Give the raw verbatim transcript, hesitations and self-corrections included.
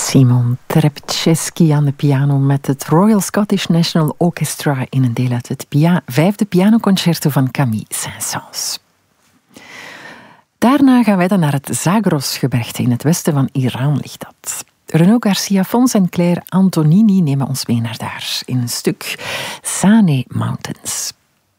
Simon Trepczewski aan de piano met het Royal Scottish National Orchestra in een deel uit het pia- vijfde pianoconcerto van Camille Saint-Saëns. Daarna gaan wij dan naar het Zagros-gebergte. In het westen van Iran ligt dat. Renaud Garcia Fons en Claire Antonini nemen ons mee naar daar in een stuk Sane Mountains.